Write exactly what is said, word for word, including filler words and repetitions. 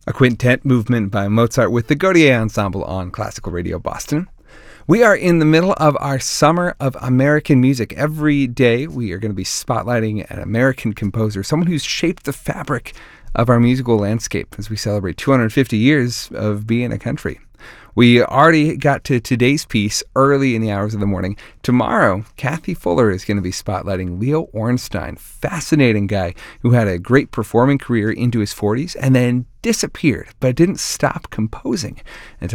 a quintet movement by Mozart with the Gaudier Ensemble on Classical Radio Boston. We are in the middle of our Summer of American Music. Every day we are going to be spotlighting an American composer, someone who's shaped the fabric of our musical landscape as we celebrate two hundred fifty years of being a country. We already got to today's piece early in the hours of the morning. Tomorrow, Kathy Fuller is going to be spotlighting Leo Ornstein, fascinating guy who had a great performing career into his forties and then disappeared, but didn't stop composing until